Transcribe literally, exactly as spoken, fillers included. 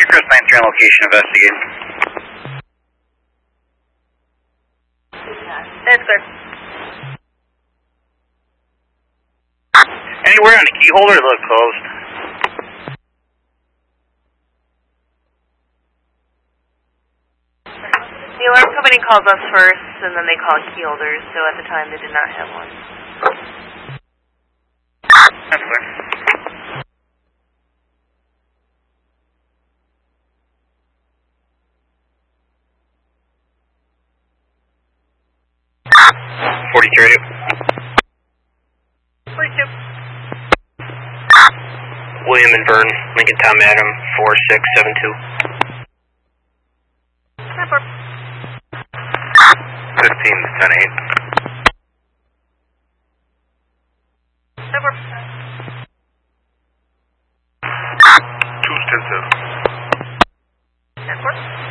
Chris nine three on location, investigating. That's good. Anywhere on the key holder, it looks closed. The alarm company calls us first, and then they call key holders, so at the time they did not have one. That's clear. forty-two radio. forty-two. William and Vern, Lincoln Tom Adam, four six seven two. Number. fifteen to ten eight. Number. two ten seven. Network.